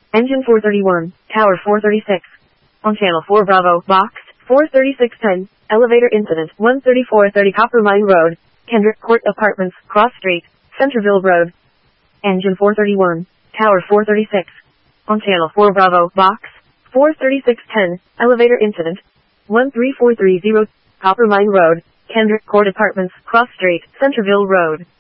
Engine 431, Tower 436. On Channel 4 Bravo, Box 43610, Elevator Incident 13430 Copper Mine Road, Kendrick Court Apartments, Cross Street, Centerville Road. Engine 431, Tower 436. On Channel 4 Bravo, Box 43610, Elevator Incident 13430 Copper Mine Road, Kendrick Court Apartments, Cross Street, Centerville Road.